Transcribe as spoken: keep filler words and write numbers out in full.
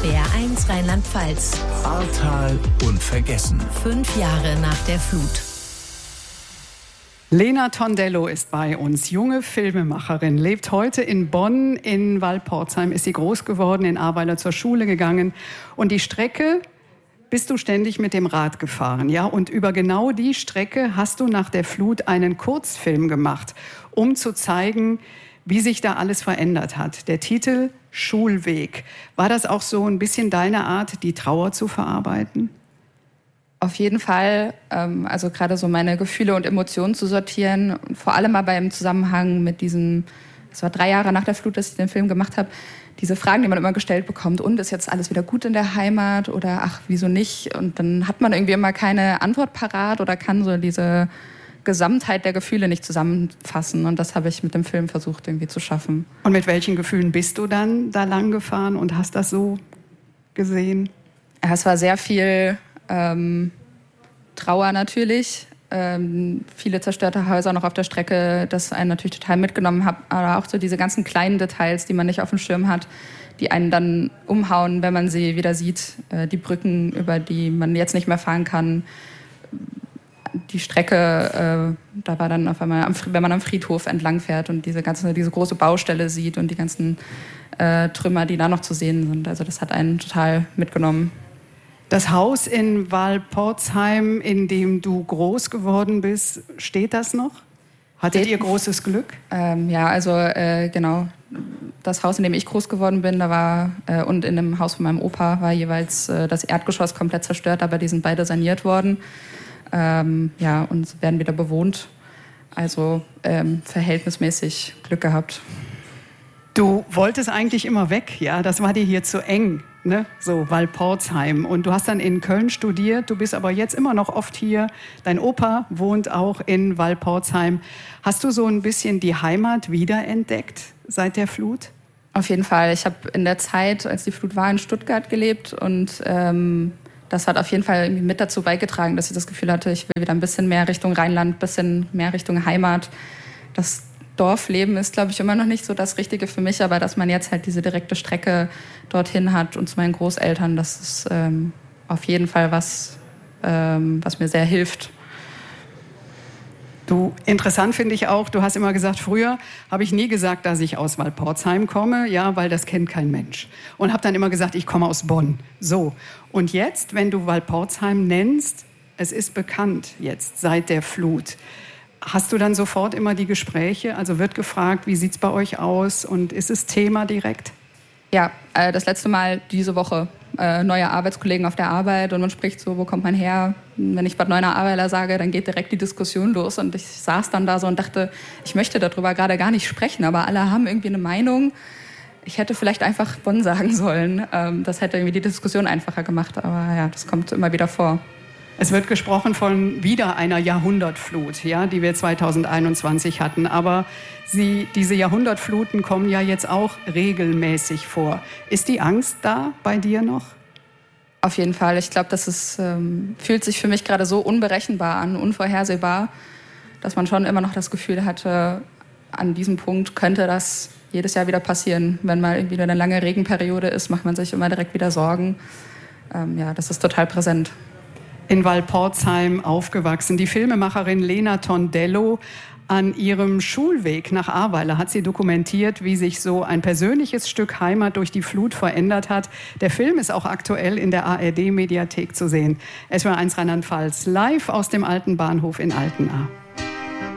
S W R eins Rheinland-Pfalz. Ahrtal unvergessen. Fünf Jahre nach der Flut. Lena Tondello ist bei uns, junge Filmemacherin, lebt heute in Bonn. In Walporzheim ist sie groß geworden, in Ahrweiler zur Schule gegangen. Und die Strecke bist du ständig mit dem Rad gefahren, ja? Und über genau die Strecke hast du nach der Flut einen Kurzfilm gemacht, um zu zeigen, wie sich da alles verändert hat. Der Titel Schulweg. War das auch so ein bisschen deine Art, die Trauer zu verarbeiten? Auf jeden Fall, ähm, also gerade so meine Gefühle und Emotionen zu sortieren. Und vor allem aber im Zusammenhang mit diesem, es war drei Jahre nach der Flut, dass ich den Film gemacht habe, diese Fragen, die man immer gestellt bekommt. Und ist jetzt alles wieder gut in der Heimat oder ach, wieso nicht? Und dann hat man irgendwie immer keine Antwort parat oder kann so diese Gesamtheit der Gefühle nicht zusammenfassen. Und das habe ich mit dem Film versucht irgendwie zu schaffen. Und mit welchen Gefühlen bist du dann da lang gefahren und hast das so gesehen? Ja, es war sehr viel ähm, Trauer natürlich. Ähm, viele zerstörte Häuser noch auf der Strecke, das einen natürlich total mitgenommen hat. Aber auch so diese ganzen kleinen Details, die man nicht auf dem Schirm hat, die einen dann umhauen, wenn man sie wieder sieht. Äh, die Brücken, über die man jetzt nicht mehr fahren kann. Die Strecke, äh, da war dann auf einmal, am, wenn man am Friedhof entlang fährt und diese ganze, diese große Baustelle sieht und die ganzen äh, Trümmer, die da noch zu sehen sind. Also das hat einen total mitgenommen. Das Haus in Walporzheim, in dem du groß geworden bist, steht das noch? Hattet ihr großes Glück? Ähm, ja, also äh, genau. Das Haus, in dem ich groß geworden bin, da war äh, und in dem Haus von meinem Opa war jeweils äh, das Erdgeschoss komplett zerstört, aber die sind beide saniert worden. Ähm, ja, und werden wieder bewohnt. Also ähm, verhältnismäßig Glück gehabt. Du wolltest eigentlich immer weg, ja? Das war dir hier zu eng, ne? So Walporzheim. Und du hast dann in Köln studiert. Du bist aber jetzt immer noch oft hier. Dein Opa wohnt auch in Walporzheim. Hast du so ein bisschen die Heimat wiederentdeckt seit der Flut? Auf jeden Fall. Ich habe in der Zeit, als die Flut war, in Stuttgart gelebt und ähm, das hat auf jeden Fall mit dazu beigetragen, dass ich das Gefühl hatte, ich will wieder ein bisschen mehr Richtung Rheinland, ein bisschen mehr Richtung Heimat. Das Dorfleben ist, glaube ich, immer noch nicht so das Richtige für mich, aber dass man jetzt halt diese direkte Strecke dorthin hat und zu meinen Großeltern, das ist ähm, auf jeden Fall was, ähm, was mir sehr hilft. Du, interessant finde ich auch, du hast immer gesagt, früher habe ich nie gesagt, dass ich aus Walporzheim komme, ja, weil das kennt kein Mensch. Und habe dann immer gesagt, ich komme aus Bonn. So. Und jetzt, wenn du Walporzheim nennst, es ist bekannt jetzt seit der Flut. Hast du dann sofort immer die Gespräche? Also wird gefragt, wie sieht es bei euch aus? Und ist es Thema direkt? Ja, äh, das letzte Mal diese Woche. Äh, neue Arbeitskollegen auf der Arbeit und man spricht so, wo kommt man her? Wenn ich Bad Neuenahr-Ahrweiler sage, dann geht direkt die Diskussion los. Und ich saß dann da so und dachte, ich möchte darüber gerade gar nicht sprechen, aber alle haben irgendwie eine Meinung. Ich hätte vielleicht einfach Bonn sagen sollen. Ähm, das hätte irgendwie die Diskussion einfacher gemacht. Aber ja, das kommt immer wieder vor. Es wird gesprochen von wieder einer Jahrhundertflut, ja, die wir zweitausendeinundzwanzig hatten. Aber sie, diese Jahrhundertfluten kommen ja jetzt auch regelmäßig vor. Ist die Angst da bei dir noch? Auf jeden Fall. Ich glaube, das ist, ähm, fühlt sich für mich gerade so unberechenbar an, unvorhersehbar, dass man schon immer noch das Gefühl hatte, an diesem Punkt könnte das jedes Jahr wieder passieren. Wenn mal irgendwie eine lange Regenperiode ist, macht man sich immer direkt wieder Sorgen. Ähm, ja, das ist total präsent. In Walporzheim aufgewachsen. Die Filmemacherin Lena Tondello, an ihrem Schulweg nach Ahrweiler hat sie dokumentiert, wie sich so ein persönliches Stück Heimat durch die Flut verändert hat. Der Film ist auch aktuell in der A R D-Mediathek zu sehen. S W R eins Rheinland-Pfalz, live aus dem alten Bahnhof in Altenahr.